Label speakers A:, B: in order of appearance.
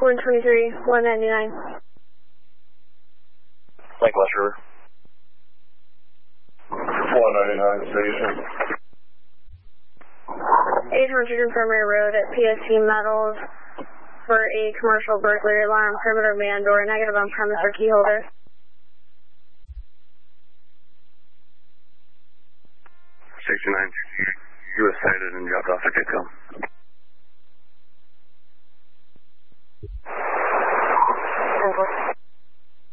A: 123, 199.
B: West River.
C: 199 station.
A: 800 Infirmary Road at PSC Metals for a commercial burglary alarm, perimeter man door, negative on premise or key holder.
B: 69, you was cited and dropped off at Dicom.